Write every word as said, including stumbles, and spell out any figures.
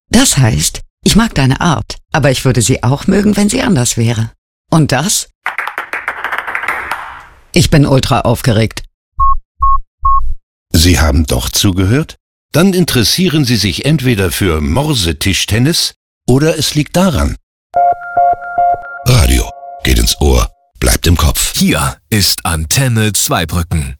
Das heißt, ich mag deine Art, aber ich würde sie auch mögen, wenn sie anders wäre. Und das? Ich bin ultra aufgeregt. Sie haben doch zugehört? Dann interessieren Sie sich entweder für Morse-Tischtennis oder es liegt daran. Radio geht ins Ohr, bleibt im Kopf. Hier ist Antenne Zweibrücken.